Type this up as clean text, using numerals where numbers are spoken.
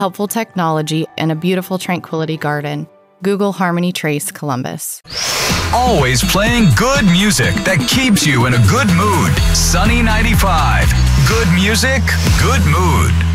helpful technology, and a beautiful tranquility garden. Google Harmony Trace Columbus. Always playing good music that keeps you in a good mood. Sunny 95. Good music, good mood.